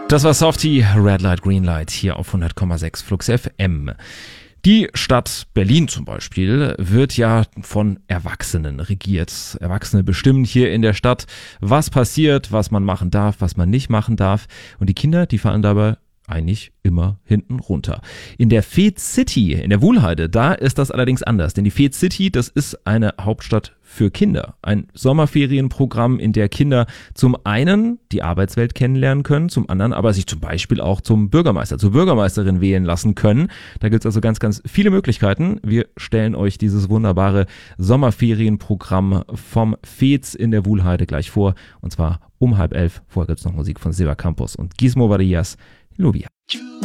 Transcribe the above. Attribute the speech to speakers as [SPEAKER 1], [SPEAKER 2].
[SPEAKER 1] Das war Softie, Red Light, Green Light hier auf 100,6 Flux FM. Die Stadt Berlin zum Beispiel wird ja von Erwachsenen regiert. Erwachsene bestimmen hier in der Stadt, was passiert, was man machen darf, was man nicht machen darf. Und die Kinder, die fallen dabei eigentlich immer hinten runter. In der Fed City, in der Wuhlheide, da ist das allerdings anders. Denn die Fed City, das ist eine Hauptstadt für Kinder. Ein Sommerferienprogramm, in der Kinder zum einen die Arbeitswelt kennenlernen können, zum anderen aber sich zum Beispiel auch zum Bürgermeister, zur Bürgermeisterin wählen lassen können. Da gibt es also ganz, ganz viele Möglichkeiten. Wir stellen euch dieses wunderbare Sommerferienprogramm vom Feds in der Wuhlheide gleich vor. Und zwar um 10:30. Vorher gibt es noch Musik von Silva Campos und Gizmo Varillas. Lluvia.